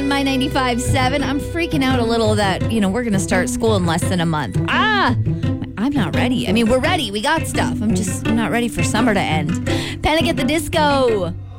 on My 95.7. I'm freaking out a little that, we're going to start school in less than a month. I'm not ready. I mean, we're ready. We got stuff. I'm not ready for summer to end. Panic at the Disco.